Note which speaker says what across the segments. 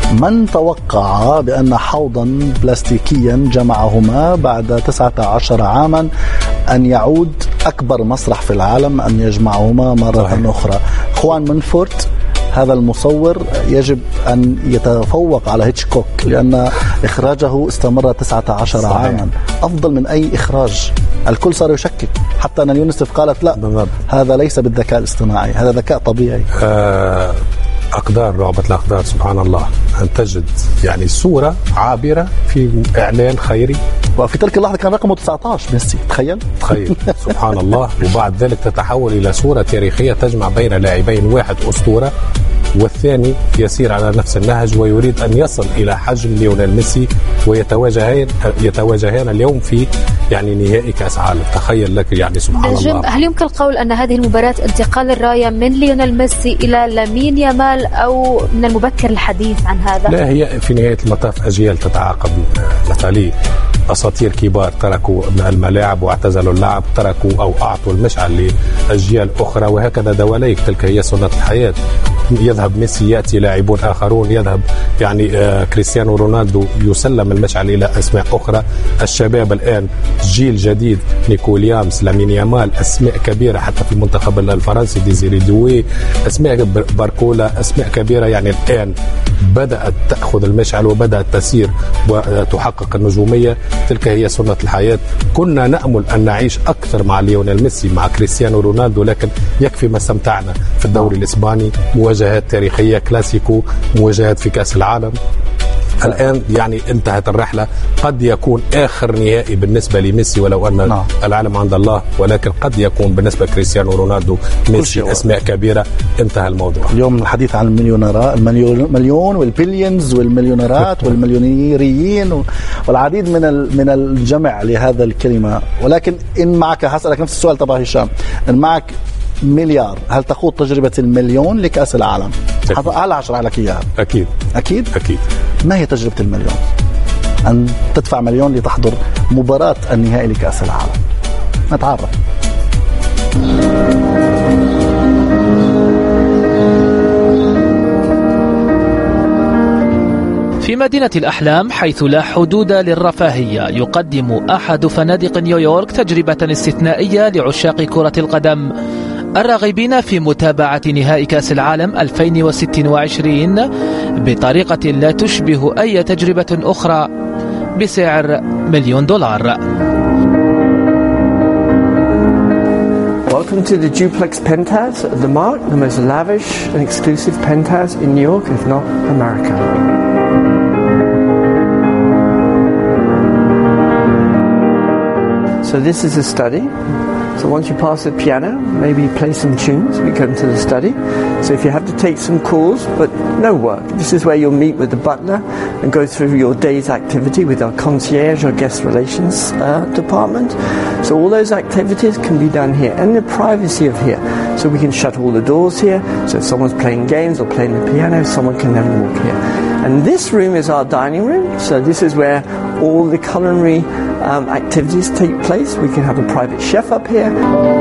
Speaker 1: من توقع بأن حوضا بلاستيكيا جمعهما بعد 19 عاما أن يعود أكبر مسرح في العالم أن يجمعهما مرة أخرى؟ خوان منفورت هذا المصور يجب أن يتفوق على هيتشكوك لأن إخراجه استمر 19 عاما، أفضل من أي إخراج. الكل صار يشكك، حتى أن اليونسف قالت لا هذا ليس بالذكاء الاصطناعي، هذا ذكاء طبيعي.
Speaker 2: أقدار لعبة الأقدار سبحان الله أن تجد يعني صورة عابرة في إعلان خيري،
Speaker 1: وفي تلك اللحظة كان رقمه 19 ميسي. تخيل
Speaker 2: سبحان الله. وبعد ذلك تتحول إلى صورة تاريخية تجمع بين لاعبين، واحد أسطورة والثاني يسير على نفس النهج ويريد أن يصل إلى حجم ليونيل ميسي، ويتواجهان اليوم في يعني نهائي كأس عالم. تخيل لك يعني سبحان الله.
Speaker 3: هل يمكن القول أن هذه المباراة انتقال الراية من ليونيل ميسي إلى لامين يامال أو من المبكر الحديث عن هذا؟
Speaker 2: لا، هي في نهاية المطاف أجيال تتعاقب. مثالي أساطير كبار تركوا الملاعب واعتزلوا اللعب، تركوا أو أعطوا المشعل لأجيال أخرى، وهكذا دواليك. تلك هي سنة الحياة. يذهب ميسي، يأتي لاعبون آخرون، يذهب يعني كريستيانو رونالدو، يسلم المشعل إلى أسماء أخرى. الشباب الآن جيل جديد، نيكو ويليامز، لامين يامال، أسماء كبيرة حتى في المنتخب الفرنسي، ديزيري دوي، أسماء باركولا، أسماء كبيرة يعني الآن بدأت تأخذ المشعل وبدأت تسير وتحقق النجومية. تلك هي سنة الحياة. كنا نأمل أن نعيش أكثر مع ليونيل ميسي، مع كريستيانو رونالدو، لكن يكفي ما استمتعنا في الدوري الإسباني، مواجهات تاريخية، كلاسيكو، مواجهات في كأس العالم. الآن يعني انتهت الرحلة. قد يكون آخر نهائي بالنسبة لميسي ولو أن العالم عند الله، ولكن قد يكون بالنسبة لكريستيانو رونالدو، ميسي، أسماء كبيرة. انتهى الموضوع.
Speaker 1: اليوم الحديث عن المليون والبليونز والمليونيرات والمليونيريين والعديد من الجمع لهذا الكلمة. ولكن إن معك، هسألك نفس السؤال طبعا هشام، إن معك مليار، هل تخوض تجربة المليون لكأس العالم؟ هل أشرح لك إياها؟ أكيد. ما هي تجربة المليون؟ أن تدفع مليون لتحضر مباراة النهائي لكأس العالم. نتعرف.
Speaker 4: في مدينة الأحلام حيث لا حدود للرفاهية، يقدم أحد فنادق نيويورك تجربة استثنائية لعشاق كرة القدم الراغبين في متابعة نهائي كأس العالم 2026 بطريقة لا تشبه أي تجربة أخرى بسعر $1,000,000.
Speaker 5: Welcome to the Duplex Penthouse at the Mark, the most lavish and exclusive penthouse in New York, if not America. So this is a study. So once you pass the piano, maybe play some tunes, we come to the study. So if you have to take some calls, but no work, this is where you'll meet with the butler and go through your day's activity with our concierge or guest relations department. So all those activities can be done here in the privacy of here. So we can shut all the doors here. So if someone's playing games or playing the piano, someone can then walk here. And this room is our dining room. So this is where all the culinary activities take place. We can have a private chef up here.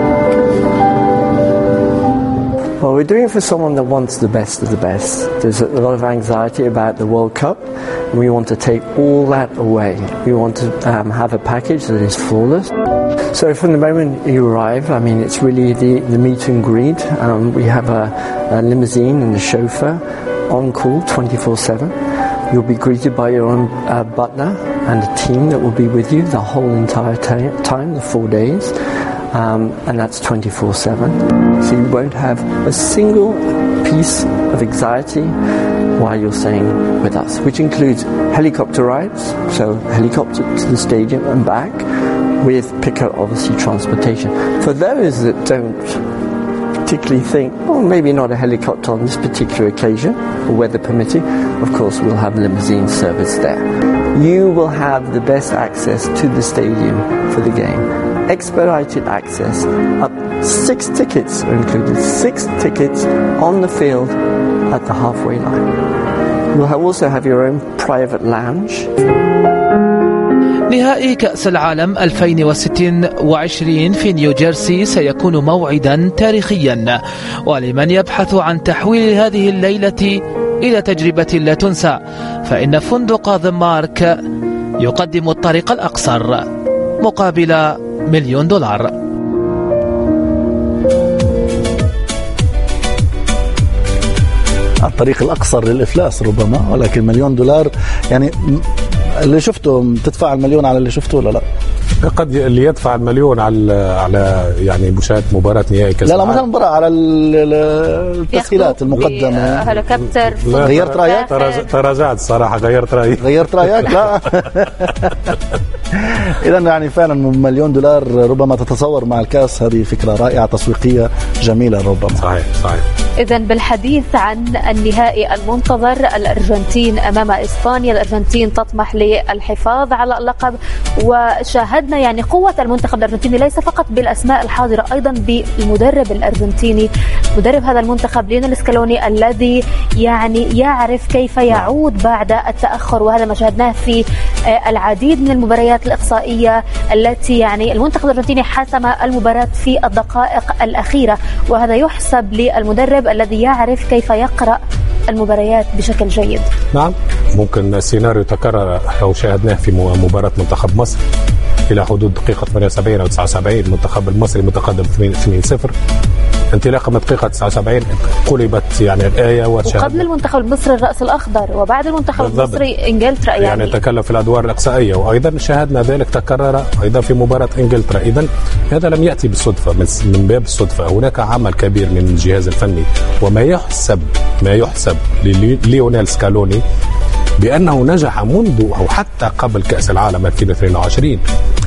Speaker 5: Well, we're doing it for someone that wants the best of the best. There's a lot of anxiety about the World Cup, and we want to take all that away. We want to have a package that is flawless. So from the moment you arrive, I mean, it's really the meet and greet. We have a limousine and a chauffeur on call 24/7. You'll be greeted by your own butler and a team that will be with you the whole entire time, the 4 days. And that's 24/7. So you won't have a single piece of anxiety while you're staying with us, which includes helicopter rides, so helicopter to the stadium and back, with Pico obviously transportation. For those that don't particularly think, oh, maybe not a helicopter on this particular occasion, or weather permitting, of course we'll have limousine service there. You will have the best access to the stadium for the game. Expedited access. Up 6 tickets are included. 6 tickets on the field at the halfway line. You'll also have your own private lounge.
Speaker 4: نهائي كأس العالم 2026 في نيوجيرسي سيكون موعدا تاريخيا، ولمن يبحث عن تحويل هذه الليلة إلى تجربة لا تنسى، فإن فندق ذا مارك يقدم الطريق الأقصر مقابل $1,000,000.
Speaker 1: الطريق الأقصر للإفلاس ربما، ولكن $1,000,000 يعني اللي شفته تدفع $1,000,000 على اللي شفته ولا لا؟
Speaker 2: قد اللي يدفع $1,000,000 على يعني مشاهدة مباراة نهائي كأس العالم.
Speaker 1: لا مثلا مباراة على التسهيلات المقدمة.
Speaker 3: هليكوبتر.
Speaker 1: غيرت رأيك؟
Speaker 2: تراجعت الصراحة. غيرت رأيك؟ لا. إذا يعني فعلا $1,000,000 ربما تتصور مع الكأس، هذه فكرة رائعة تسويقية جميلة ربما. صحيح.
Speaker 3: إذن بالحديث عن النهائي المنتظر، الأرجنتين أمام إسبانيا، الأرجنتين تطمح للحفاظ على اللقب، وشاهدنا يعني قوة المنتخب الأرجنتيني ليس فقط بالأسماء الحاضرة، أيضا بالمدرب الأرجنتيني، مدرب هذا المنتخب ليونيل سكالوني الذي يعني يعرف كيف يعود بعد التأخر، وهذا ما شاهدناه في العديد من المباريات الإقصائية التي يعني المنتخب الأرجنتيني حسم المباراة في الدقائق الأخيرة، وهذا يحسب للمدرب الذي يعرف كيف يقرأ المباريات بشكل جيد.
Speaker 2: نعم، ممكن السيناريو تكرر لو شاهدناه في مباراة منتخب مصر إلى حدود دقيقة 78 أو 79. المنتخب المصري متقدم 2-0، انطلاقا من دقيقة 79 قلبت يعني الآية
Speaker 3: وقبل المنتخب المصري الرأس الأخضر، وبعد المنتخب المصري إنجلترا يعني
Speaker 2: تكلم في الأدوار الإقصائية، وأيضا شاهدنا ذلك تكرر أيضا في مباراة إنجلترا. إذن هذا لم يأتي بالصدفة، من باب الصدفة. هناك عمل كبير من الجهاز الفني، وما يحسب لليونيل سكالوني بأنه نجح منذ أو حتى قبل كأس العالم 2022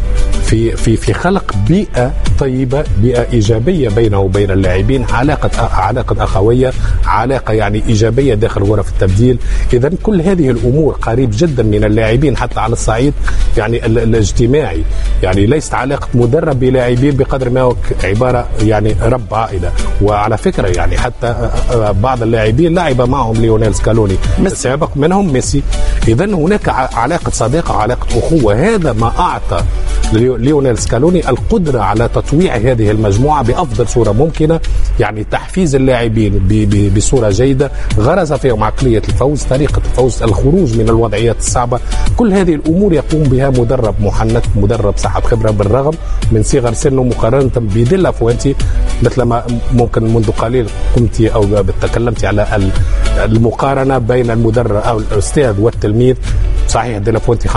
Speaker 2: في خلق بيئة طيبة، بيئة إيجابية بينه وبين اللاعبين، علاقة أخوية، علاقة يعني إيجابية داخل غرف التبديل. إذن كل هذه الأمور قريب جدا من اللاعبين حتى على الصعيد يعني الاجتماعي، يعني ليست علاقة مدرب بلاعبين بقدر ما هو عبارة يعني رب عائلة. وعلى فكرة يعني حتى بعض اللاعبين لعب معهم ليونيل سكالوني، سابق منهم ميسي. إذن هناك علاقة صداقة وعلاقة أخوة. هذا ما أعطى ليونيل سكالوني القدرة على تطويع هذه المجموعة بأفضل صورة ممكنة، يعني تحفيز اللاعبين بصورة جيدة، غرز فيهم عقلية الفوز، طريقة الفوز، الخروج من الوضعيات الصعبة. كل هذه الأمور يقوم بها مدرب محنك، مدرب صاحب خبرة، بالرغم من صغر سنه مقارنة بديلا فوينتي. مثل ما ممكن منذ قليل قمت أو تكلمت على المقارنة بين المدرب أو الأستاذ والتلميذ. صحيح ديلا فوينتي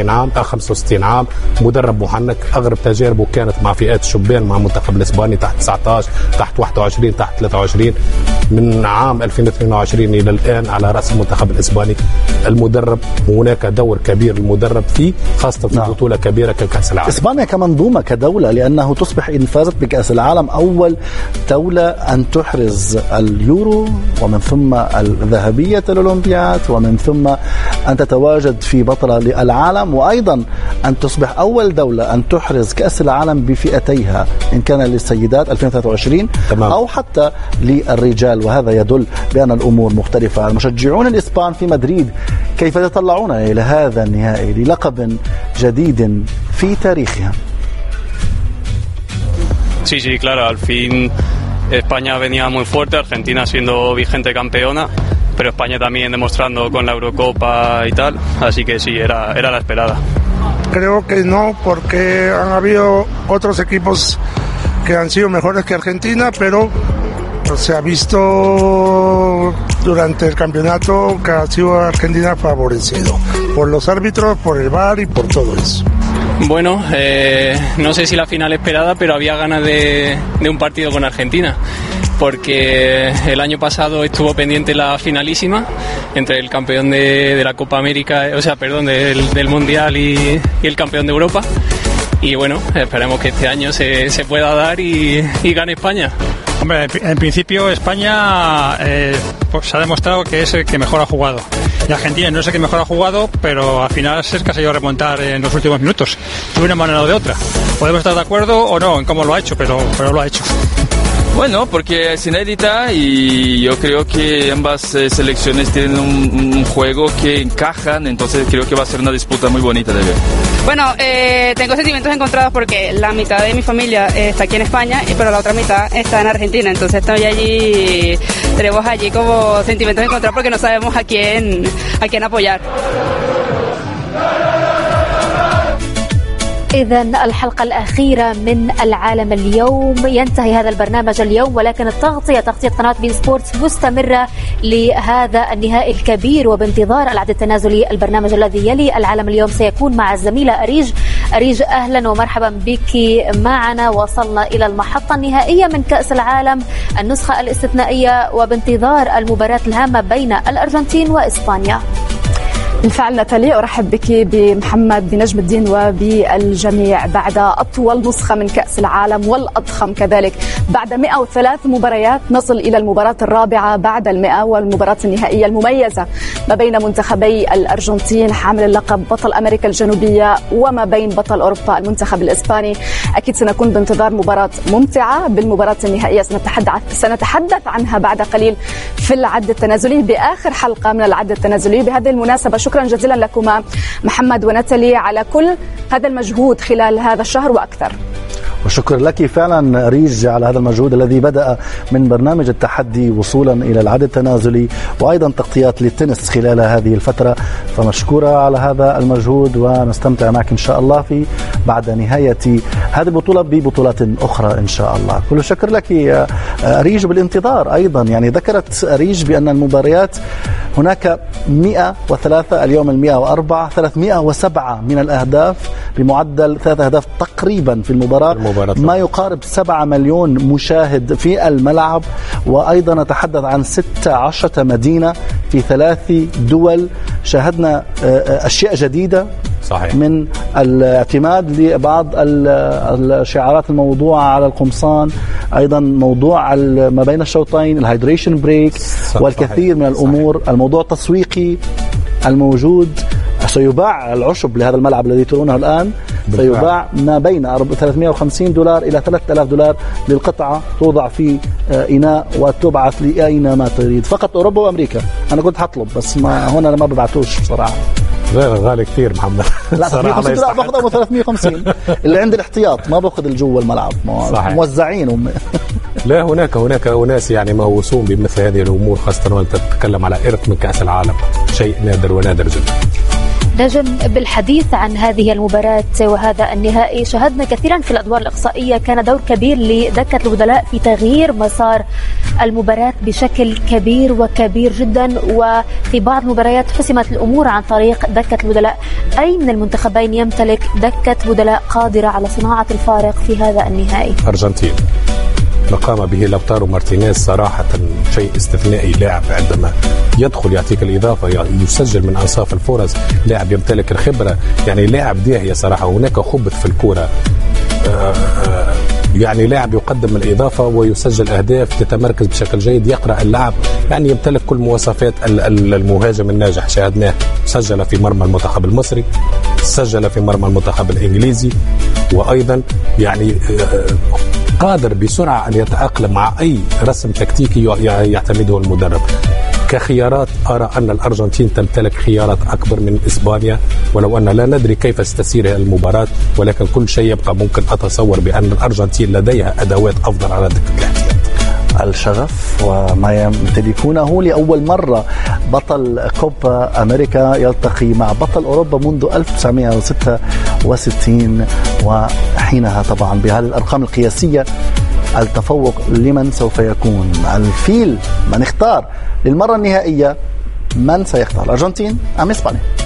Speaker 2: 65 عام، مدرب محنك، أغرب تجاربه كانت مع فئات الشبان، مع المنتخب الإسباني تحت 19، تحت 21، تحت 23. من عام 2022 إلى الآن على رأس المنتخب الإسباني. المدرب هناك دور كبير المدرب فيه، خاصة في بطولة كبيرة ككأس العالم.
Speaker 1: إسبانيا كمنظومة كدولة، لأنه تصبح إن فازت بكأس العالم أول دولة أن تحرز اليورو، ومن ثم الذهبية الأولمبياد، ومن ثم أن تتواجد في بطلة للعالم، وأيضا أن تصبح أول دولة أن تحرز كأس العالم بفئتيها، إن كان للسيدات 2023 تمام، أو حتى للرجال. وهذا يدل بأن الأمور مختلفة. المشجعون الإسبان في مدريد كيف يتطلعون إلى هذا النهائي للقب جديد في تاريخهم؟
Speaker 6: Sí, claro, al fin España venía muy fuerte, Argentina siendo vigente campeona, pero España también demostrando con la Eurocopa y tal, así que sí, era la esperada.
Speaker 7: Creo que no, porque han habido otros equipos que han sido mejores que Argentina, pero se ha visto durante el campeonato que ha sido Argentina favorecido por los árbitros, por el VAR y por todo eso.
Speaker 6: Bueno, no sé si la final esperada, pero había ganas de un partido con Argentina, porque el año pasado estuvo pendiente la finalísima entre el campeón de la Copa América, o sea, perdón, del Mundial y el campeón de Europa. Y bueno, esperemos que este año se pueda dar y gane España.
Speaker 8: Hombre, en principio España pues se ha demostrado que es el que mejor ha jugado. Y Argentina no es el que mejor ha jugado, pero al final es que se ha ido a remontar en los últimos minutos, de una manera o de otra. Podemos estar de acuerdo o no en cómo lo ha hecho, pero lo ha hecho.
Speaker 9: Bueno, porque es inédita y yo creo que ambas selecciones tienen un juego que encajan, entonces creo que va a ser una disputa muy bonita de ver.
Speaker 10: Bueno, tengo sentimientos encontrados porque la mitad de mi familia está aquí en España, pero la otra mitad está en Argentina, entonces tenemos allí como sentimientos encontrados porque no sabemos a quién apoyar.
Speaker 3: إذن الحلقة الأخيرة من العالم اليوم، ينتهي هذا البرنامج اليوم، ولكن تغطية قناة بين سبورتس مستمرة لهذا النهائي الكبير، وبانتظار العد التنازلي البرنامج الذي يلي العالم اليوم سيكون مع الزميلة أريج أهلا ومرحبا بك معنا. وصلنا إلى المحطة النهائية من كأس العالم النسخة الاستثنائية، وبانتظار المباراة الهامة بين الأرجنتين وإسبانيا.
Speaker 11: بالفعل ناتالي، أرحب بك بمحمد بنجم الدين وبالجميع بعد أطول نسخة من كأس العالم والأضخم كذلك. بعد 103 مباريات نصل إلى المباراة الرابعة بعد 100 والمباراة النهائية المميزة ما بين منتخبي الأرجنتين حامل اللقب بطل أمريكا الجنوبية وما بين بطل أوروبا المنتخب الإسباني. أكيد سنكون بانتظار مباراة ممتعة. بالمباراة النهائية سنتحدث عنها بعد قليل في العد التنازلي بآخر حلقة من العد التنازلي. بهذه المناسبة شكرا جزيلا لكما محمد وناتالي على كل هذا المجهود خلال هذا الشهر وأكثر.
Speaker 1: وشكرا لك فعلا ريج على هذا المجهود الذي بدأ من برنامج التحدي وصولا إلى العد التنازلي وأيضا تغطيات للتنس خلال هذه الفترة، فمشكورة على هذا المجهود، ونستمتع معك إن شاء الله في بعد نهاية هذه البطولة ببطولات أخرى إن شاء الله. كل شكر لك ريج بالانتظار. أيضا يعني ذكرت ريج بأن المباريات هناك 103 اليوم 104 307 من الأهداف بمعدل 3 أهداف تقريبا في المباراة، ما يقارب 7 مليون مشاهد في الملعب. وأيضا نتحدث عن 16 مدينة في 3 دول. شاهدنا أشياء جديدة صحيح، من الاعتماد لبعض الشعارات الموضوعة على القمصان، أيضا موضوع ما بين الشوطين الهيدريشن بريك، والكثير من الأمور. الموضوع التسويقي الموجود، سيباع العشب لهذا الملعب الذي ترونه الآن سيباع ما بين $350 إلى $3000 للقطعة، توضع في إناء وتبعث لأينما تريد. فقط أوروبا وأمريكا. أنا كنت هطلب بس ما هنا ما ببعتوش بصراحة.
Speaker 2: غالي كتير محمد.
Speaker 1: لا $350 باخذ أو 350 اللي عند الاحتياط، ما باخذ الجو الملعب موزعين.
Speaker 2: لا هناك أناس يعني مهووسون بمثل هذه الأمور، خاصة وأنت تتكلم على إرث من كأس العالم، شيء نادر ونادر جدا.
Speaker 3: نجم، بالحديث عن هذه المباراة وهذا النهائي شاهدنا كثيرا في الأدوار الإقصائية، كان دور كبير لدكة البدلاء في تغيير مسار المباراة بشكل كبير وكبير جدا، وفي بعض المباريات حسمت الأمور عن طريق دكة البدلاء. أي من المنتخبين يمتلك دكة بدلاء قادرة على صناعة الفارق في هذا النهائي؟
Speaker 2: أرجنتين. ما قام به لوتارو مارتينيز صراحة شيء استثنائي. لاعب عندما يدخل يعطيك الإضافة، يسجل من أنصاف الفرص، لاعب يمتلك الخبرة، يعني لاعب داهية صراحة. هناك خبث في الكرة، يعني لاعب يقدم الإضافة ويسجل أهداف، تتمركز بشكل جيد، يقرأ اللعب، يعني يمتلك كل مواصفات المهاجم الناجح. شاهدناه سجل في مرمى المنتخب المصري، سجل في مرمى المنتخب الإنجليزي، وأيضا يعني قادر بسرعة أن يتأقلم مع أي رسم تكتيكي يعتمده المدرب. كخيارات أرى أن الأرجنتين تمتلك خيارات أكبر من إسبانيا، ولو أن لا ندري كيف ستسير المباراة، ولكن كل شيء يبقى ممكن. أتصور بأن الأرجنتين لديها أدوات أفضل على دكة الاحتياط. الشغف
Speaker 1: وما يمتلكونه. لأول مرة بطل كوبا أمريكا يلتقي مع بطل أوروبا منذ 1966، وحينها طبعا بهذه الأرقام القياسية التفوق لمن سوف يكون الفيل. من اختار للمرة النهائية من سيختار، الأرجنتين أم إسبانيا؟